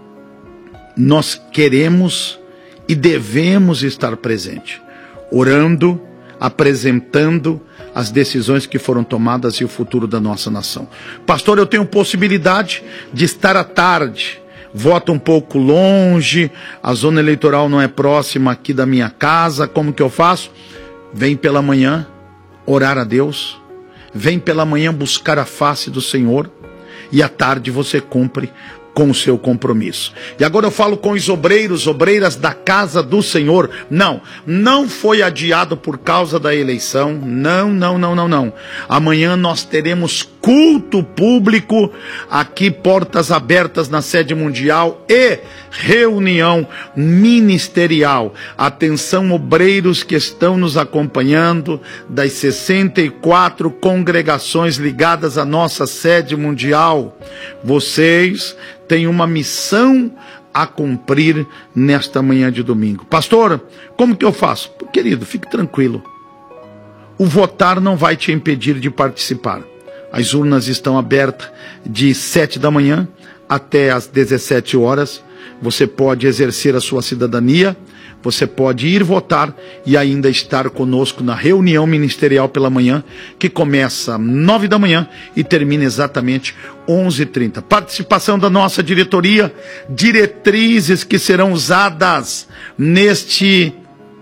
nós queremos e devemos estar presentes, orando, apresentando as decisões que foram tomadas e o futuro da nossa nação. Pastor, eu tenho possibilidade de estar à tarde, voto um pouco longe, a zona eleitoral não é próxima aqui da minha casa, como que eu faço? Vem pela manhã orar a Deus, vem pela manhã buscar a face do Senhor, e à tarde você cumpre com o seu compromisso. E agora eu falo com os obreiros, obreiras da casa do Senhor. Não, não foi adiado por causa da eleição. Não, não, não, não, não. Amanhã nós teremos culto público aqui, portas abertas na sede mundial e reunião ministerial. Atenção, obreiros que estão nos acompanhando das sessenta e quatro congregações ligadas à nossa sede mundial. Vocês tem uma missão a cumprir nesta manhã de domingo. Pastor, como que eu faço? Querido, fique tranquilo. O votar não vai te impedir de participar. As urnas estão abertas de sete da manhã até às dezessete horas. Você pode exercer a sua cidadania, você pode ir votar e ainda estar conosco na reunião ministerial pela manhã, que começa às nove da manhã e termina exatamente onze e trinta. Participação da nossa diretoria, diretrizes que serão usadas neste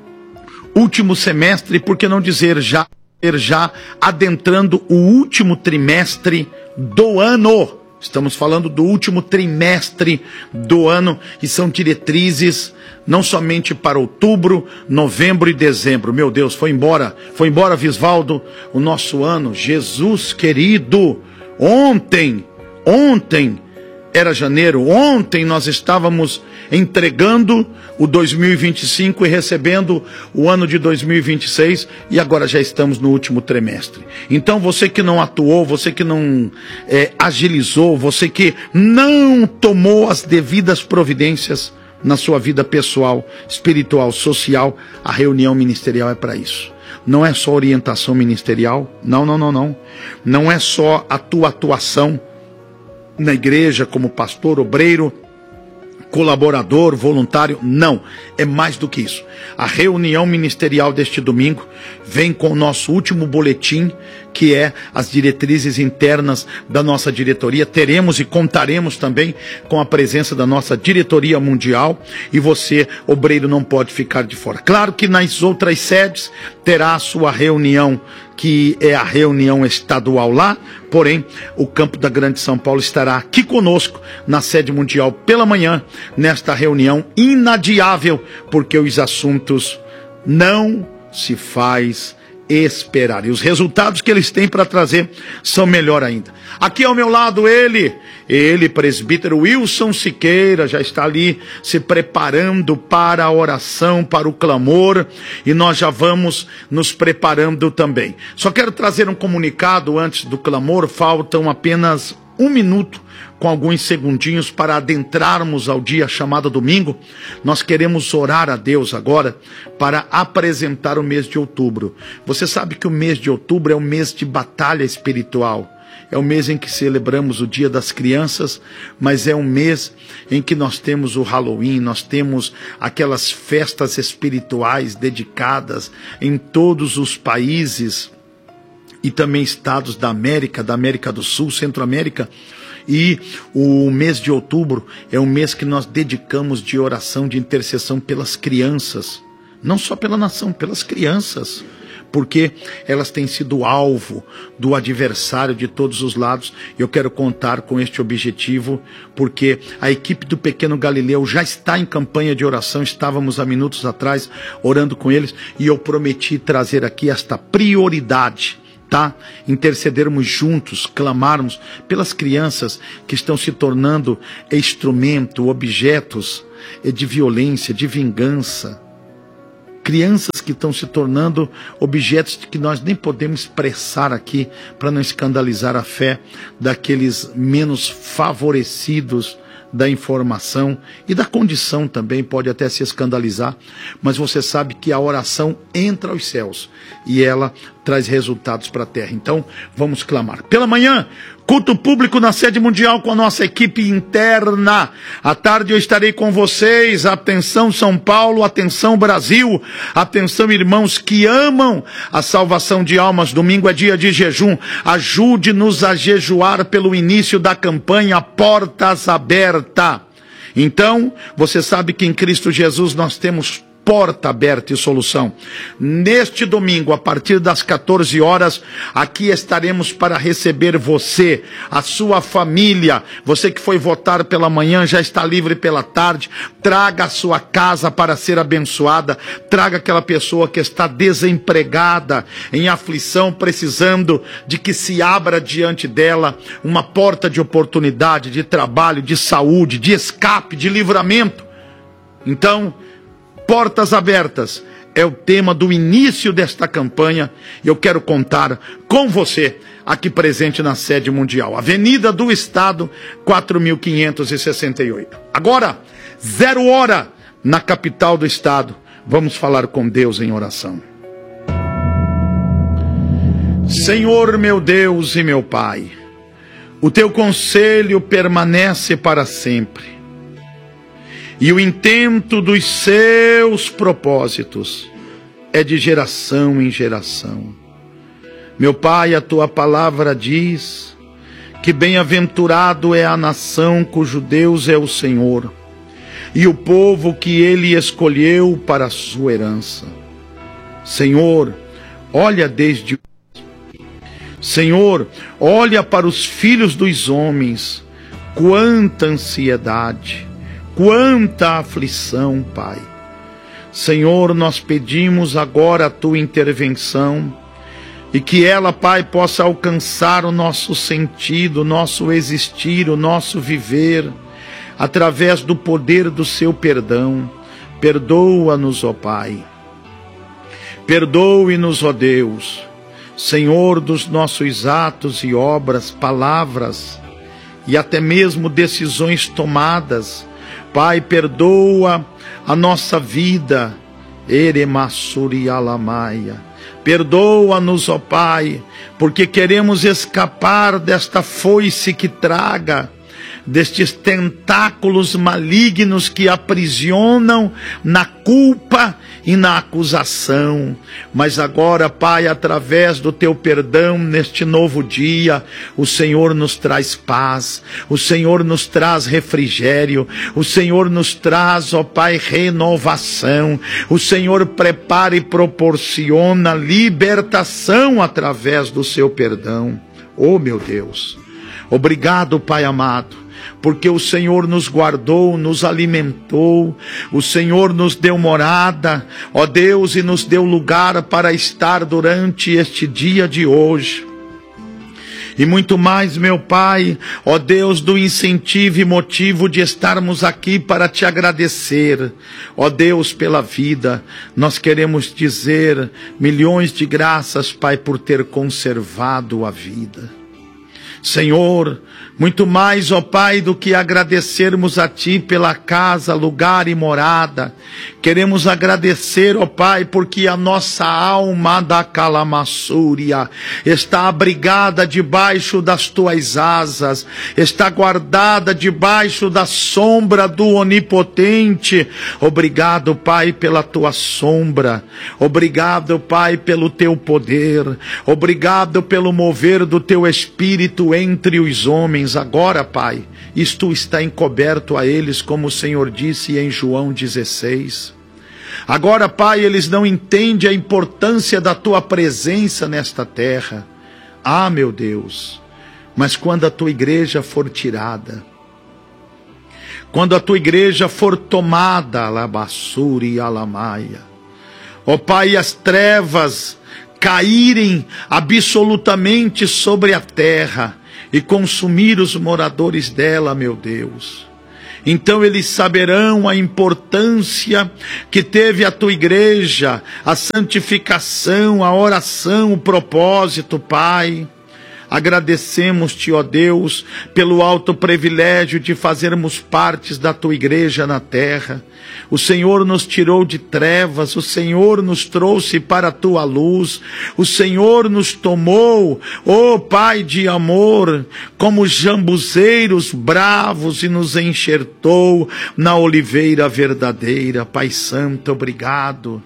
último semestre, por que não dizer já, já adentrando o último trimestre do ano. Estamos falando do último trimestre do ano e são diretrizes não somente para outubro, novembro e dezembro. Meu Deus, foi embora, foi embora, Visvaldo, o nosso ano. Jesus querido, ontem, ontem era janeiro, ontem nós estávamos entregando o dois mil e vinte e cinco e recebendo o ano de dois mil e vinte e seis e agora já estamos no último trimestre. Então você que não atuou, você que não é, agilizou, você que não tomou as devidas providências na sua vida pessoal, espiritual, social, a reunião ministerial é para isso. Não é só orientação ministerial, não, não, não, não. Não é só a tua atuação na igreja como pastor, obreiro, colaborador, voluntário, não, é mais do que isso. A reunião ministerial deste domingo vem com o nosso último boletim, que é as diretrizes internas da nossa diretoria. Teremos e contaremos também com a presença da nossa diretoria mundial, e você, obreiro, não pode ficar de fora. Claro que nas outras sedes terá a sua reunião, que é a reunião estadual lá, porém o campo da Grande São Paulo estará aqui conosco na sede mundial pela manhã, nesta reunião inadiável, porque os assuntos não se faz esperar, e os resultados que eles têm para trazer são melhor ainda. Aqui ao meu lado ele, ele, presbítero Wilson Siqueira, já está ali se preparando para a oração, para o clamor, e nós já vamos nos preparando também. Só quero trazer um comunicado antes do clamor, faltam apenas um minuto com alguns segundinhos para adentrarmos ao dia chamado domingo. Nós queremos orar a Deus agora para apresentar o mês de outubro. Você sabe que o mês de outubro é o mês de batalha espiritual. É o mês em que celebramos o Dia das Crianças, mas é um mês em que nós temos o Halloween, nós temos aquelas festas espirituais dedicadas em todos os países e também estados da América, da América do Sul, Centro-América. E o mês de outubro é um mês que nós dedicamos de oração, de intercessão pelas crianças. Não só pela nação, pelas crianças. Porque elas têm sido alvo do adversário de todos os lados. Eu quero contar com este objetivo, porque a equipe do Pequeno Galileu já está em campanha de oração. Estávamos há minutos atrás orando com eles, e eu prometi trazer aqui esta prioridade, tá? Intercedermos juntos, clamarmos pelas crianças que estão se tornando instrumento, objetos de violência, de vingança. Crianças que estão se tornando objetos que nós nem podemos expressar aqui, para não escandalizar a fé daqueles menos favorecidos da informação e da condição também, pode até se escandalizar, mas você sabe que a oração entra aos céus e ela traz resultados para a terra. Então vamos clamar. Pela manhã, culto público na sede mundial com a nossa equipe interna. À tarde eu estarei com vocês. Atenção São Paulo, atenção Brasil, atenção irmãos que amam a salvação de almas. Domingo é dia de jejum. Ajude-nos a jejuar pelo início da campanha Portas Abertas. Então, você sabe que em Cristo Jesus nós temos porta aberta e solução. Neste domingo, a partir das quatorze horas, aqui estaremos para receber você, a sua família. Você que foi votar pela manhã, já está livre pela tarde. Traga a sua casa para ser abençoada. Traga aquela pessoa que está desempregada, em aflição, precisando de que se abra diante dela uma porta de oportunidade, de trabalho, de saúde, de escape, de livramento. Então, Portas Abertas é o tema do início desta campanha, e eu quero contar com você aqui presente na sede mundial. Avenida do Estado, quatro mil quinhentos e sessenta e oito. Agora, zero hora na capital do estado. Vamos falar com Deus em oração. Senhor meu Deus e meu Pai, o teu conselho permanece para sempre. E o intento dos seus propósitos é de geração em geração. Meu Pai, a tua palavra diz que bem-aventurado é a nação cujo Deus é o Senhor, e o povo que ele escolheu para a sua herança. Senhor, olha desde Senhor, olha para os filhos dos homens. Quanta ansiedade, quanta aflição, Pai. Senhor, nós pedimos agora a tua intervenção, e que ela, Pai, possa alcançar o nosso sentido, o nosso existir, o nosso viver, através do poder do seu perdão. Perdoa-nos, ó Pai. Perdoe-nos, ó Deus, Senhor, dos nossos atos e obras, palavras e até mesmo decisões tomadas. Pai, perdoa a nossa vida. Eremassurialamaia. Perdoa-nos, ó Pai, porque queremos escapar desta foice que traga, destes tentáculos malignos que aprisionam na culpa e na acusação. Mas agora, Pai, através do teu perdão neste novo dia, o Senhor nos traz paz, o Senhor nos traz refrigério, o Senhor nos traz, ó Pai, renovação, o Senhor prepara e proporciona libertação através do seu perdão. Oh, meu Deus, obrigado, Pai amado, porque o Senhor nos guardou, nos alimentou, o Senhor nos deu morada, ó Deus, e nos deu lugar para estar durante este dia de hoje. E muito mais, meu Pai, ó Deus, do incentivo e motivo de estarmos aqui para te agradecer. Ó Deus, pela vida, nós queremos dizer milhões de graças, Pai, por ter conservado a vida. Senhor, muito mais, ó Pai, do que agradecermos a Ti pela casa, lugar e morada, queremos agradecer, ó Pai, porque a nossa alma da calamassúria está abrigada debaixo das Tuas asas, está guardada debaixo da sombra do Onipotente. Obrigado, Pai, pela Tua sombra, obrigado, Pai, pelo Teu poder, obrigado pelo mover do Teu Espírito entre os homens. Agora, Pai, isto está encoberto a eles, como o Senhor disse em João dezesseis. Agora, Pai, eles não entendem a importância da Tua presença nesta terra. Ah, meu Deus, mas quando a Tua igreja for tirada, quando a Tua igreja for tomada, alabassuri e alamaia, ó Pai, as trevas caírem absolutamente sobre a terra e consumir os moradores dela, meu Deus, então eles saberão a importância que teve a Tua igreja, a santificação, a oração, o propósito, Pai. Agradecemos-Te, ó Deus, pelo alto privilégio de fazermos partes da Tua igreja na terra. O Senhor nos tirou de trevas, o Senhor nos trouxe para a Tua luz, o Senhor nos tomou, ó Pai de amor, como jambuzeiros bravos e nos enxertou na oliveira verdadeira. Pai Santo, obrigado.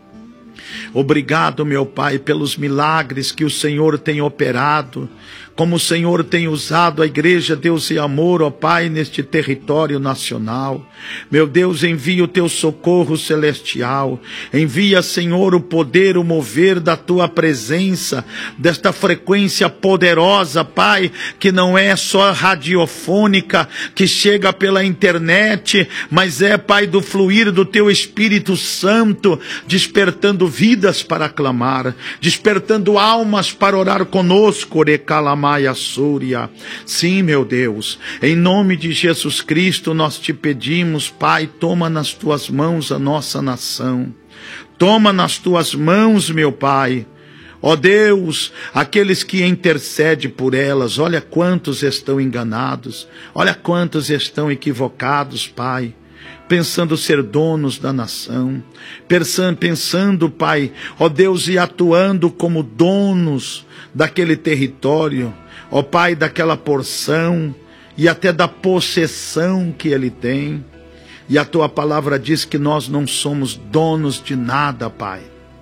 Obrigado, meu Pai, pelos milagres que o Senhor tem operado, como o Senhor tem usado a igreja Deus e Amor, ó Pai, neste território nacional. Meu Deus, envia o Teu socorro celestial, envia, Senhor, o poder, o mover da Tua presença, desta frequência poderosa, Pai, que não é só radiofônica, que chega pela internet, mas é, Pai, do fluir do Teu Espírito Santo, despertando vidas para clamar, despertando almas para orar conosco, recalamaia súria. Sim, meu Deus, em nome de Jesus Cristo nós Te pedimos, Pai, toma nas Tuas mãos a nossa nação, toma nas Tuas mãos, meu Pai, ó Deus, aqueles que intercedem por elas. Olha quantos estão enganados, olha quantos estão equivocados, Pai, pensando ser donos da nação, pensando, pensando, Pai, ó Deus, e atuando como donos daquele território, ó Pai, daquela porção e até da possessão que ele tem. E a Tua palavra diz que nós não somos donos de nada, Pai.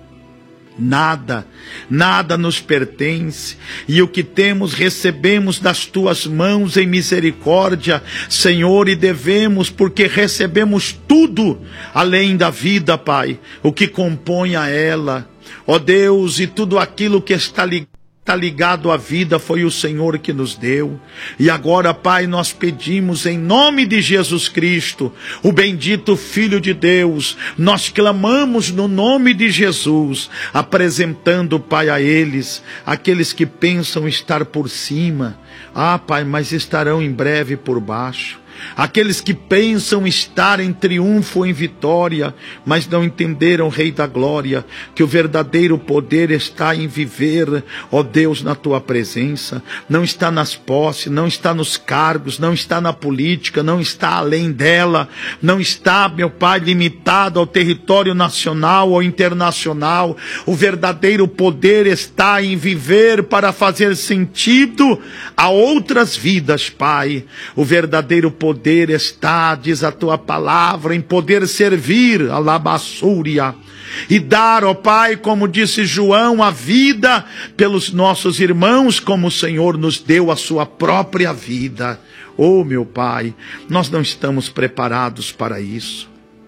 Nada, nada nos pertence, e o que temos recebemos das Tuas mãos em misericórdia, Senhor, e devemos, porque recebemos tudo além da vida, Pai, o que compõe a ela, ó Deus, e tudo aquilo que está ligado Está ligado à vida, foi o Senhor que nos deu. E agora, Pai, nós pedimos em nome de Jesus Cristo, o bendito Filho de Deus, nós clamamos no nome de Jesus, apresentando, Pai, a eles, aqueles que pensam estar por cima, ah, Pai, mas estarão em breve por baixo. Aqueles que pensam estar em triunfo ou em vitória, mas não entenderam, Rei da Glória, que o verdadeiro poder está em viver, ó Deus, na Tua presença. Não está nas posses, não está nos cargos, não está na política, não está além dela, não está, meu Pai, limitado ao território nacional ou internacional. O verdadeiro poder está em viver para fazer sentido a outras vidas, Pai. O verdadeiro poder poder está, diz a Tua palavra, em poder servir, alabassúria, e dar, ó Pai, como disse João, a vida pelos nossos irmãos, como o Senhor nos deu a Sua própria vida. Oh, meu Pai, nós não estamos preparados para isso.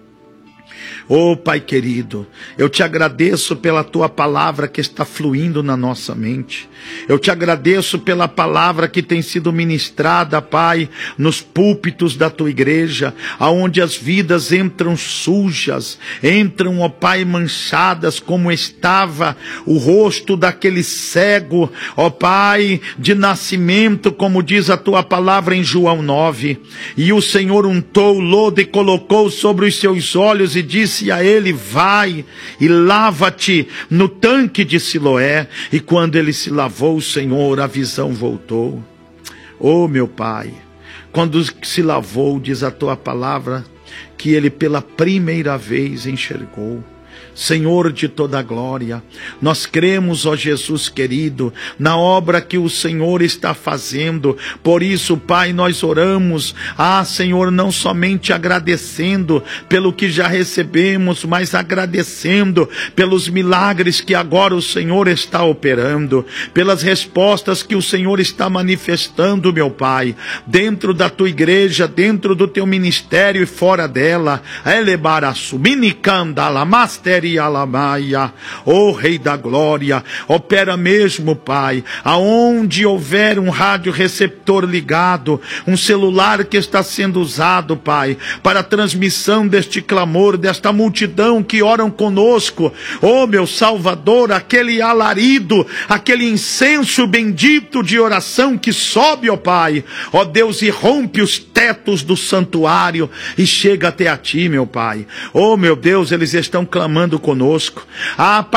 Oh, Pai querido, eu Te agradeço pela Tua palavra que está fluindo na nossa mente. Eu Te agradeço pela palavra que tem sido ministrada, Pai, nos púlpitos da Tua igreja, aonde as vidas entram sujas, entram, ó Pai, manchadas, como estava o rosto daquele cego, ó Pai, de nascimento, como diz a Tua palavra em João nove. E o Senhor untou o lodo e colocou sobre os seus olhos e disse a ele: vai e lava-te no tanque de Siloé. E quando ele se lavou, o Senhor, a visão voltou. Oh, meu Pai, quando se lavou, diz a tua palavra, que ele pela primeira vez enxergou. Senhor de toda a glória, nós cremos, ó Jesus querido, na obra que o Senhor está fazendo. Por isso, Pai, nós oramos, ah, Senhor, não somente agradecendo pelo que já recebemos, mas agradecendo pelos milagres que agora o Senhor está operando, pelas respostas que o Senhor está manifestando, meu Pai, dentro da tua igreja, dentro do teu ministério e fora dela. Elebaraçu, minicandala, master Alamaia, ó Rei da Glória, opera mesmo, Pai, aonde houver um rádio receptor ligado, um celular que está sendo usado, Pai, para a transmissão deste clamor, desta multidão que oram conosco, ó meu Salvador, aquele alarido, aquele incenso bendito de oração que sobe, ó Pai, ó Deus, e rompe os tetos do santuário e chega até a Ti, meu Pai. Ó meu Deus, eles estão clamando conosco. Ah,